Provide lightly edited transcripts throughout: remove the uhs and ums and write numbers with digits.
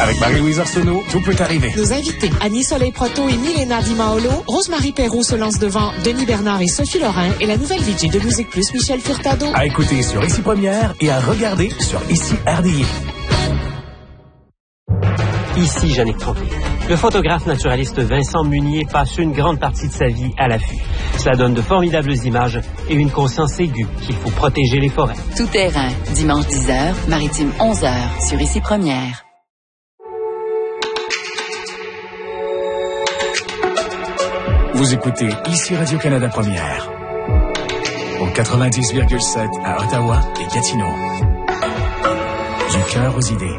Avec Marie-Louise Arsenault, tout peut arriver. Nos invités, Annie Soleil-Proto et Milena Di Maolo, Rosemary Perroux se lance devant Denis Bernard et Sophie Lorrain et la nouvelle VJ de Musique Plus, Michel Furtado. À écouter sur Ici Première et à regarder sur Ici RDI. Ici Jannick Tremblay. Le photographe naturaliste Vincent Munier passe une grande partie de sa vie à l'affût. Cela donne de formidables images et une conscience aiguë qu'il faut protéger les forêts. Tout terrain, dimanche 10h, maritime 11h, sur Ici Première. Vous écoutez Ici Radio-Canada Première. Au 90,7 à Ottawa et Gatineau. Du cœur aux idées.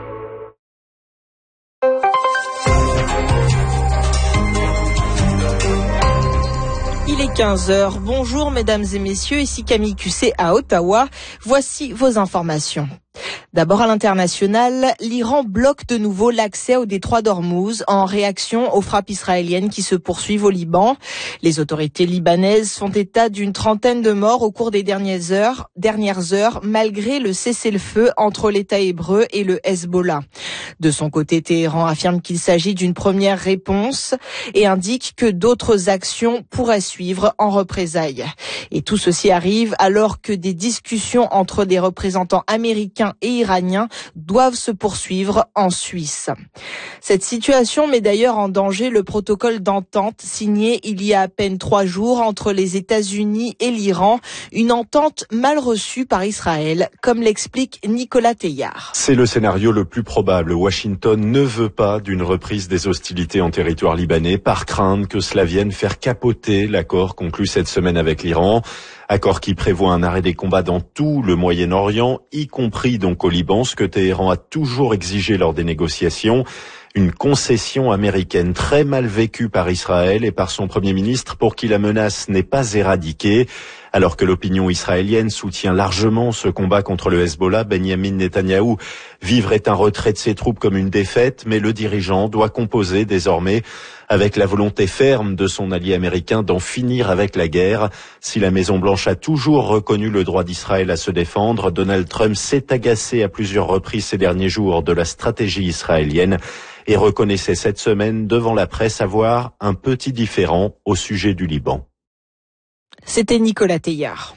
Il est 15h. Bonjour mesdames et messieurs, ici Camille Cusset à Ottawa. Voici vos informations. D'abord à l'international, l'Iran bloque de nouveau l'accès au détroit d'Ormuz en réaction aux frappes israéliennes qui se poursuivent au Liban. Les autorités libanaises font état d'une trentaine de morts au cours des dernières heures, malgré le cessez-le-feu entre l'État hébreu et le Hezbollah. De son côté, Téhéran affirme qu'il s'agit d'une première réponse et indique que d'autres actions pourraient suivre en représailles. Et tout ceci arrive alors que des discussions entre des représentants américains et iraniens doivent se poursuivre en Suisse. Cette situation met d'ailleurs en danger le protocole d'entente signé il y a à peine 3 jours entre les États-Unis et l'Iran, une entente mal reçue par Israël, comme l'explique Nicolas Teillard. C'est le scénario le plus probable. Washington ne veut pas d'une reprise des hostilités en territoire libanais par crainte que cela vienne faire capoter l'accord conclu cette semaine avec l'Iran. Accord qui prévoit un arrêt des combats dans tout le Moyen-Orient, y compris donc au Liban, ce que Téhéran a toujours exigé lors des négociations. Une concession américaine très mal vécue par Israël et par son Premier ministre pour qui la menace n'est pas éradiquée. Alors que l'opinion israélienne soutient largement ce combat contre le Hezbollah, Benyamin Netanyahou vivrait un retrait de ses troupes comme une défaite, mais le dirigeant doit composer désormais avec la volonté ferme de son allié américain d'en finir avec la guerre. Si la Maison-Blanche a toujours reconnu le droit d'Israël à se défendre, Donald Trump s'est agacé à plusieurs reprises ces derniers jours de la stratégie israélienne et reconnaissait cette semaine devant la presse avoir un petit différend au sujet du Liban. C'était Nicolas Teillard.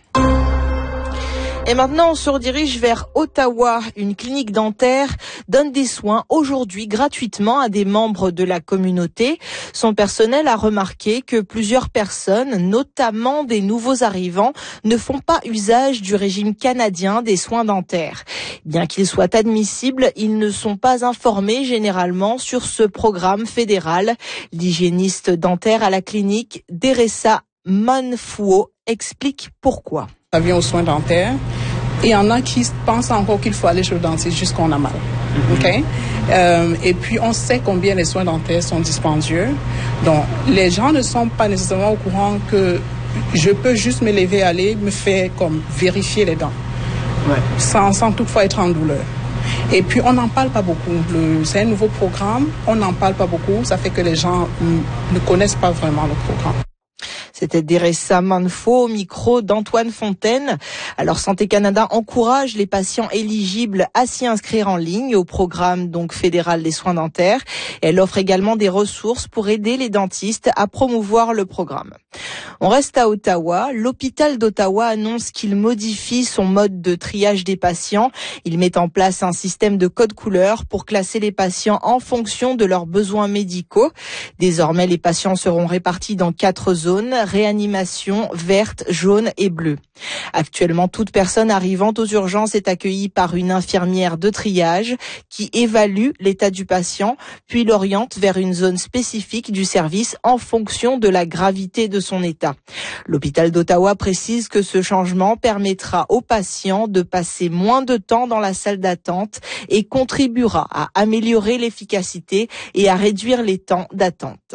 Et maintenant, on se redirige vers Ottawa. Une clinique dentaire donne des soins aujourd'hui gratuitement à des membres de la communauté. Son personnel a remarqué que plusieurs personnes, notamment des nouveaux arrivants, ne font pas usage du régime canadien des soins dentaires. Bien qu'ils soient admissibles, ils ne sont pas informés généralement sur ce programme fédéral. L'hygiéniste dentaire à la clinique, Deressa Manfuo, explique pourquoi. Ça vient aux soins dentaires. Et il y en a qui pensent encore qu'il faut aller chez le dentiste jusqu'on a mal. Okay? Et puis, on sait combien les soins dentaires sont dispendieux. Donc, les gens ne sont pas nécessairement au courant que je peux juste me lever, aller me faire comme vérifier les dents. Ouais. Sans toutefois être en douleur. Et puis, on n'en parle pas beaucoup. C'est un nouveau programme. On n'en parle pas beaucoup. Ça fait que les gens ne connaissent pas vraiment le programme. C'était Deressa Manfo au micro d'Antoine Fontaine. Alors Santé Canada encourage les patients éligibles à s'y inscrire en ligne au programme donc fédéral des soins dentaires. Elle offre également des ressources pour aider les dentistes à promouvoir le programme. On reste à Ottawa. L'hôpital d'Ottawa annonce qu'il modifie son mode de triage des patients. Il met en place un système de code couleur pour classer les patients en fonction de leurs besoins médicaux. Désormais, les patients seront répartis dans 4 zones: réanimation, verte, jaune et bleue. Actuellement, toute personne arrivant aux urgences est accueillie par une infirmière de triage qui évalue l'état du patient, puis l'oriente vers une zone spécifique du service en fonction de la gravité de son état. L'hôpital d'Ottawa précise que ce changement permettra aux patients de passer moins de temps dans la salle d'attente et contribuera à améliorer l'efficacité et à réduire les temps d'attente.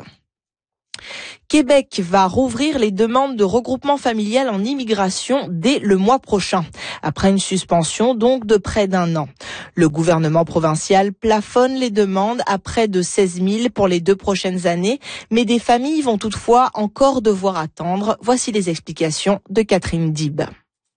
Québec va rouvrir les demandes de regroupement familial en immigration dès le mois prochain, après une suspension donc de près d'1 an. Le gouvernement provincial plafonne les demandes à près de 16 000 pour les 2 prochaines années, mais des familles vont toutefois encore devoir attendre. Voici les explications de Catherine Dib.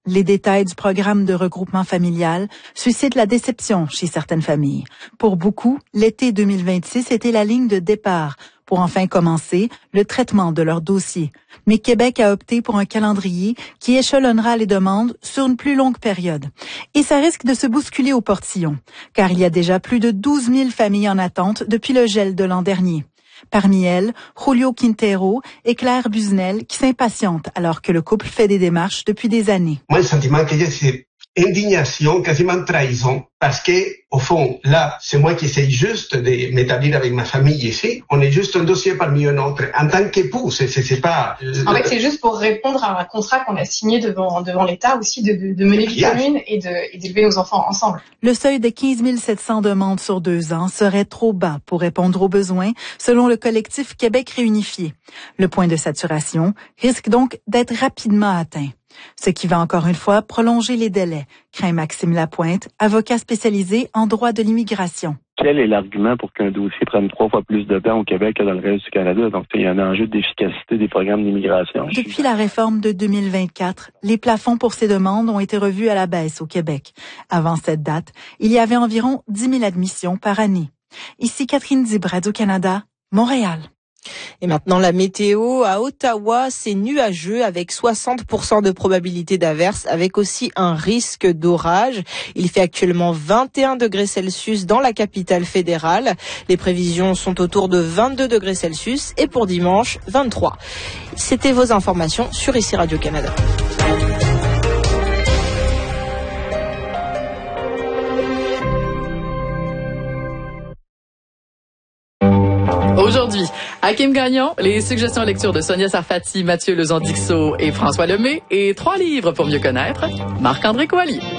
Les détails du programme de regroupement familial suscitent la déception chez certaines familles. Pour beaucoup, l'été 2026 était la ligne de départ pour enfin commencer le traitement de leur dossier. Mais Québec a opté pour un calendrier qui échelonnera les demandes sur une plus longue période. Et ça risque de se bousculer au portillon, car il y a déjà plus de 12 000 familles en attente depuis le gel de l'an dernier. Parmi elles, Julio Quintero et Claire Busnel qui s'impatientent alors que le couple fait des démarches depuis des années. Moi, le sentiment que j'ai, c'est indignation, quasiment trahison, parce que, au fond, là, c'est moi qui essaye juste de m'établir avec ma famille ici. On est juste un dossier parmi un autre. En tant qu'époux, c'est pas... En fait, c'est juste pour répondre à un contrat qu'on a signé devant l'État aussi de mener vie commune et d'élever nos enfants ensemble. Le seuil de 15 700 demandes sur 2 ans serait trop bas pour répondre aux besoins, selon le collectif Québec réunifié. Le point de saturation risque donc d'être rapidement atteint. Ce qui va encore une fois prolonger les délais, craint Maxime Lapointe, avocat spécialisé en droit de l'immigration. Quel est l'argument pour qu'un dossier prenne 3 fois plus de temps au Québec que dans le reste du Canada? Donc, il y a un enjeu d'efficacité des programmes d'immigration. Depuis la réforme de 2024, les plafonds pour ces demandes ont été revus à la baisse au Québec. Avant cette date, il y avait environ 10 000 admissions par année. Ici Catherine Dibret, Radio-Canada, Montréal. Et maintenant, la météo. À Ottawa, c'est nuageux avec 60% de probabilité d'averse, avec aussi un risque d'orage. Il fait actuellement 21 degrés Celsius dans la capitale fédérale. Les prévisions sont autour de 22 degrés Celsius et pour dimanche, 23. C'était vos informations sur ICI Radio-Canada. Aujourd'hui, Hakim Gagnon, les suggestions lecture de Sonia Sarfati, Mathieu Lezon-Dixot et François Lemay et 3 livres pour mieux connaître Marc-André Coallier.